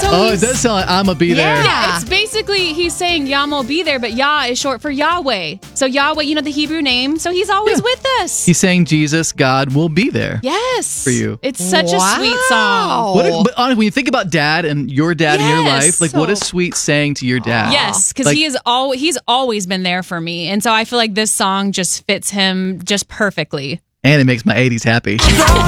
Oh, it does sound like I'ma be there. Yeah, it's basically he's saying Yah'll be there, but Yah is short for Yahweh. So Yahweh, you know the Hebrew name. So he's always with us. He's saying Jesus, God, will be there. Yes. For you. It's such a sweet song. But honestly, when you think about dad and your dad in your life, like what is sweet saying to your dad? Yes, because he's always been there for me. And so I feel like this song just fits him just perfectly. And it makes my 80s happy.